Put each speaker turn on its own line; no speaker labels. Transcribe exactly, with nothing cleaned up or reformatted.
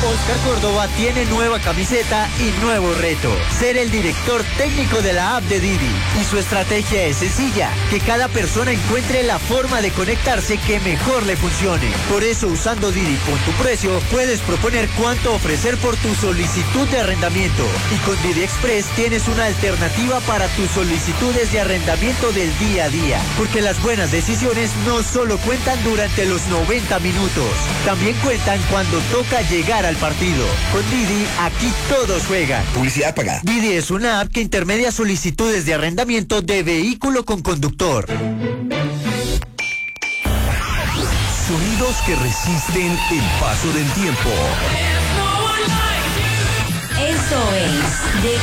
Oscar Córdoba tiene nueva camiseta y nuevo reto, ser el director técnico de la app de Didi. Y su estrategia es sencilla, que cada persona encuentre la forma de conectarse que mejor le funcione. Por eso, usando Didi con tu precio, puedes proponer cuánto ofrecer por tu solicitud de arrendamiento. Y con Didi Express tienes una alternativa para tus solicitudes de arrendamiento del día a día. Porque las buenas decisiones no solo cuentan durante los noventa minutos, también cuentan cuando toca llegar al partido. Con Didi, aquí todos juegan.
Publicidad pagada.
Didi es una app que intermedia solicitudes de arrendamiento de vehículo con conductor.
Sonidos que resisten el paso del tiempo.
Eso es The